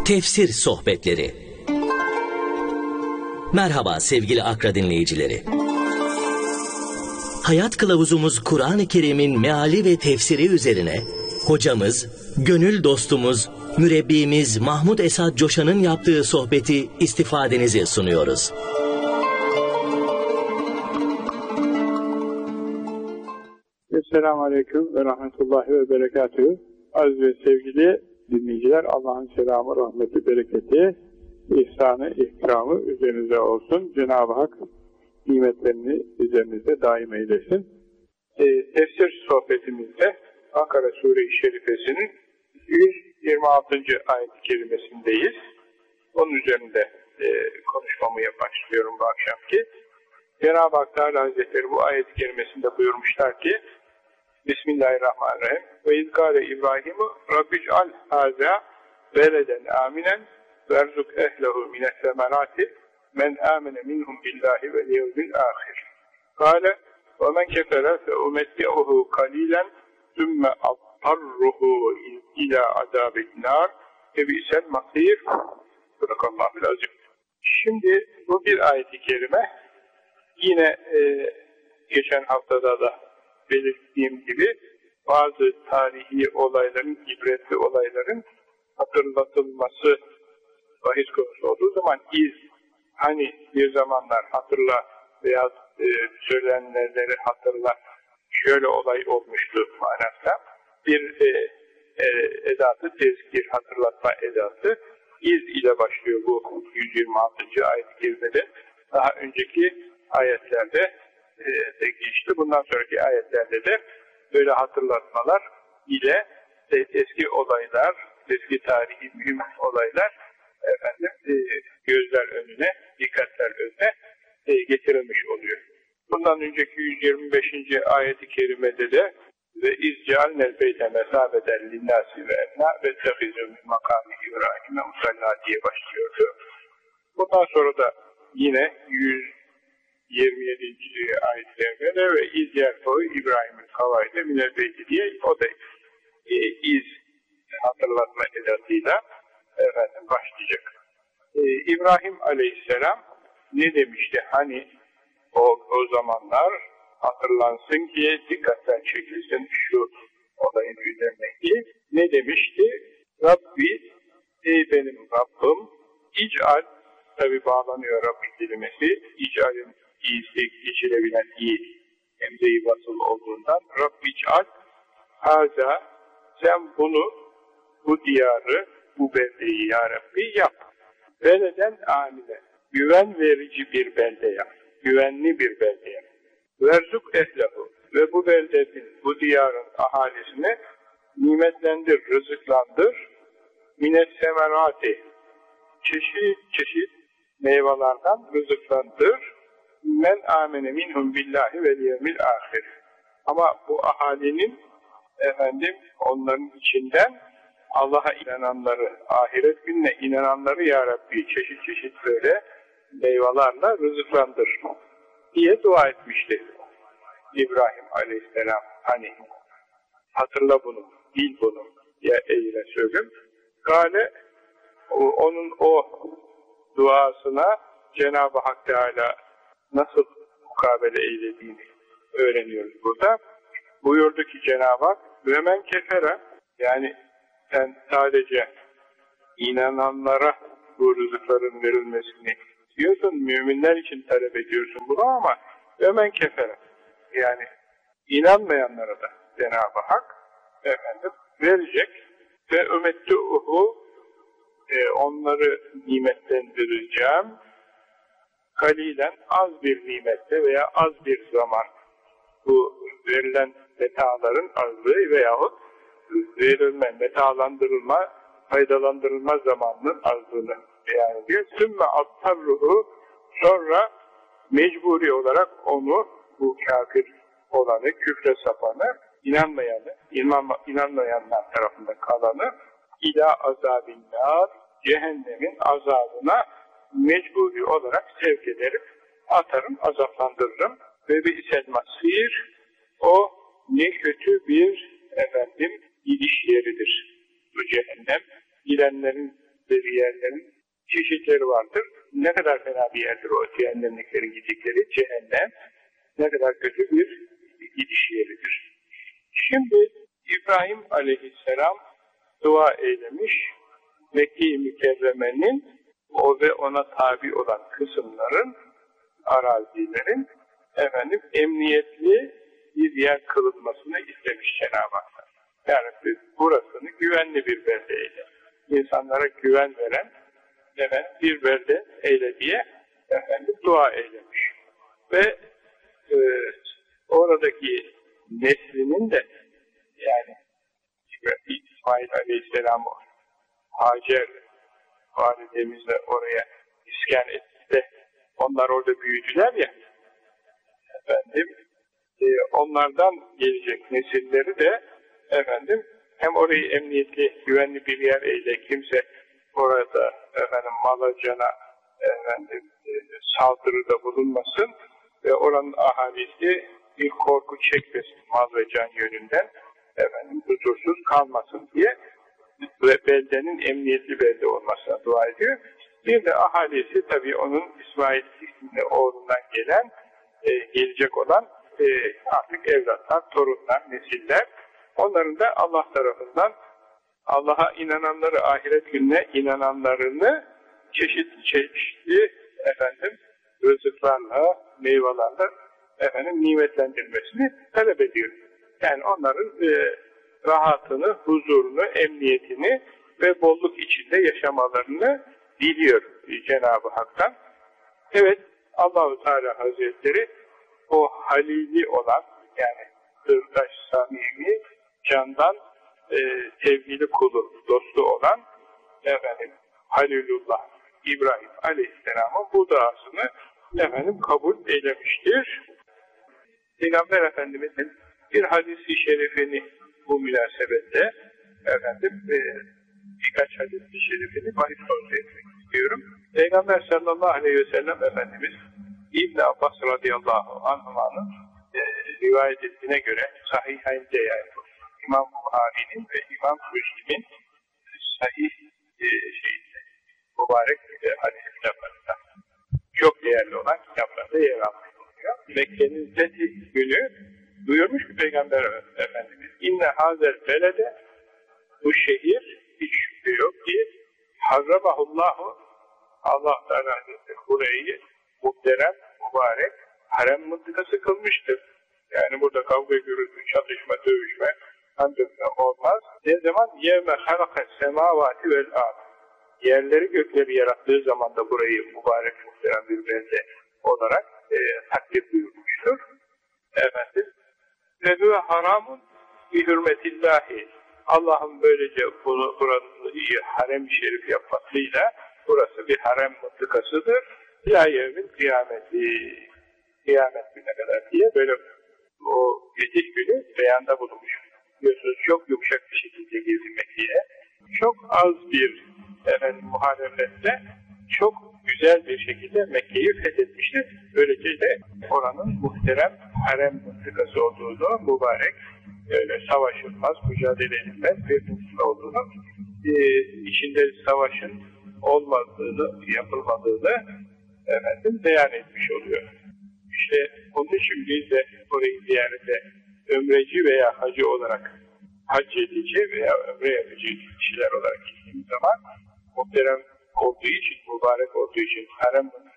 Tefsir Sohbetleri. Merhaba sevgili Akra dinleyicileri. Hayat kılavuzumuz Kur'an-ı Kerim'in meali ve tefsiri üzerine hocamız, gönül dostumuz, mürebbimiz Mahmud Esad Coşan'ın yaptığı sohbeti istifadenize sunuyoruz. Esselamu Aleyküm ve Rahmetullahi ve Berekatühü. Aziz ve sevgili dinleyiciler, Allah'ın selamı, rahmeti, bereketi, ihsanı, ikramı üzerinize olsun. Cenab-ı Hak nimetlerini üzerinizde daim eylesin. Tefsir sohbetimizde Ankara Sure-i Şerifesi'nin 126. ayet-i kerimesindeyiz. Onun üzerinde konuşmamaya başlıyorum bu akşamki. Cenab-ı Hak Teala Hazretleri bu ayet-i kerimesinde buyurmuşlar ki Bismillahirrahmanirrahim. Ve izgâle İbrahim'u Rabbic'al hâzâ beleden âminen verzuk ehlehu minessemerâti men âmene minhum billahi vel yevmil âhir. Kâle ve men kefere fe umetti'uhu kalîlen sümme attarruhu ilâ azâbin nâr ve bi'sel masîr. Sadakallâhul azim. Şimdi bu bir ayet-i kerime. Yine geçen haftada da belirttiğim gibi bazı tarihi olayların, ibretli olayların hatırlatılması bahis konusu olduğu zaman hani bir zamanlar hatırla veya söylenenleri hatırla, şöyle olay olmuştu manasında bir edatı, tezkir, hatırlatma edatı ile başlıyor bu 126. ayet-i kerimede. Daha önceki ayetlerde de geçti. Bundan sonraki ayetlerde de böyle hatırlatmalar ile eski olaylar, eski tarihi mühim olaylar gözler önüne, dikkatler önüne getirilmiş oluyor. Bundan önceki 125. ayet-i kerimede de ve izcealnel beyte mesabeden linnâsi ve enna ve tehizü min makâmi İbrahim'e musallâ diye başlıyordu. Bundan sonra da yine 127. ayet-i ve İzyertoğu İbrahim'in kavaydı minel-beyti diye o da iz hatırlatma edatıyla başlayacak. İbrahim Aleyhisselam ne demişti? Hani o zamanlar hatırlansın ki dikkatten çekilsin şu olayın üzerine ki ne demişti? Rabbi, ey benim Rabbim, İc'al, tabi bağlanıyor Rabbi kelimesi, İc'al'in iyisi geçilebilen iyi, emze-i vasıl olduğundan Rabbic'al haza, sen bunu, bu diyarı, bu beldeyi ya Rabbi yap. Beleden amile, güven verici bir belde yap, güvenli bir belde yap. Verzuk ehlehu ve bu beldenin, bu diyarın ahalisini nimetlendir, rızıklandır. Minessemerati, çeşit çeşit meyvelerden rızıklandır. Men amene minhum billahi vel yevmil ahir. Ama bu ahalinin onların içinden Allah'a inananları, ahiret gününe inananları ya Rabbi çeşit çeşit böyle meyvelerle rızıklandır diye dua etmişti İbrahim Aleyhisselam. Hani hatırla bunu, bil bunu ya ey Resulüm. Gale onun o duasına Cenab-ı Hak Teala nasıl mukabele eylediğini öğreniyoruz burada. Buyurdu ki Cenab-ı Hak ve men kefere, yani sen sadece inananlara bu rızıkların verilmesini diyorsun, müminler için talep ediyorsun bunu ama ve men kefere, yani inanmayanlara da Cenab-ı Hak verecek ve ümettuhu, onları nimetlendireceğim kalilen, az bir nimette veya az bir zaman, bu verilen metaların azlığı veyahut verilme, metalandırılma, faydalandırılma zamanının azlığını beyan ediyor. Sümme attarruhu, sonra mecburi olarak onu, bu kafir olanı, küfre sapanı, inanmayanlar tarafında kalanı ila azabin nar, cehennemin azabına mecburi olarak sevk ederim, atarım, azaplandırırım ve bi'sel masir, o ne kötü bir gidiş yeridir bu cehennem. Gidenlerin gittikleri yerlerin çeşitleri vardır. Ne kadar fena bir yerdir o cehennemliklerin gittikleri cehennem. Ne kadar kötü bir gidiş yeridir. Şimdi İbrahim aleyhisselam dua eylemiş. Mekke-i Mükerreme'nin o ve ona tabi olan kısımların, arazilerin emniyetli bir yer kılınmasını istemiş Cenab-ı Hak. Yani burasını güvenli bir belde eyle. İnsanlara güven veren bir belde eyle diye dua eylemiş. Ve oradaki neslinin de yani İsmail Aleyhisselam Hacer validemizle oraya iskan etti de onlar orada büyüdüler ya onlardan gelecek nesilleri de hem orayı emniyetli, güvenli bir yer eyle, kimse orada mala cana saldırıda bulunmasın ve oranın ahalisi bir korku çekmesin mal ve can yönünden huzursuz kalmasın diye ve beldenin emniyetli belde olmasına dua ediyor. Bir de ahalisi tabii onun İsmail oğlundan gelecek olan artık evlatlar, torunlar, nesiller, onların da Allah tarafından Allah'a inananları, ahiret gününe inananlarını çeşitli rızıklarla, meyvelerle nimetlendirmesini talep ediyor. Yani onların rahatını, huzurunu, emniyetini ve bolluk içinde yaşamalarını diliyor Cenab-ı Hak'tan. Evet, Allah-u Teala Hazretleri o halili olan, yani sırdaş, samimi, candan sevgili kulu, dostu olan Halilullah İbrahim Aleyhisselam'ın bu duasını kabul eylemiştir. Peygamber Efendimiz'in bir hadis-i şerifini bu münasebetle birkaç hadis-i şerifini bahis konusu etmek istiyorum. Peygamber sallallahu aleyhi ve sellem Efendimiz İbn-i Abbas radıyallahu anh'ın rivayet ettiğine göre Sahihay'de, yani İmam Buhari'nin ve İmam Müslim'in sahih mübarek hadis kitaplarında çok değerli olan kitaplarda yer almış oluyor. Mekke'nin fethi günü buyurmuş ki Peygamber Efendimiz İnne hazel belede, bu şehir hiç şüphe yok ki harramahullahu, Allah Teala burayı muhterem, mübarek harem mıntıkası kılmıştır. Yani burada kavga, gürültü, çatışma, dövüşme ancak olmaz. Ne zaman? Yevme halakas semavati vel ard. Yerleri gökleri yarattığı zaman da burayı mübarek, muhterem bir belde olarak takdir buyurmuştur. Ve huve haramun bi hürmetillahi. Allah'ın böylece buranın harem-i şerif yapmasıyla burası bir harem mıntıkasıdır. İlâ yevmin kıyameti. Kıyamet gününe kadar diye böyle o fetih günü beyanda bulunmuş. Biliyorsunuz çok yumuşak bir şekilde girdi Mekke'ye. Çok az bir muharefetle çok güzel bir şekilde Mekke'yi fethetmişti. Böylece de oranın muhterem harem mıntıkası olduğunu, mübarek, öyle savaşılmaz, mücadele edilmez bir mıntıka olduğunu, içinde savaşın olmadığını, yapılmadığını beyan etmiş oluyor. İşte onun için biz de orayı ziyarete ömreci veya hacı olarak, hac edici veya ömre yapıcı kişiler olarak gittiğimiz zaman muhterem olduğu için, mübarek olduğu için, harem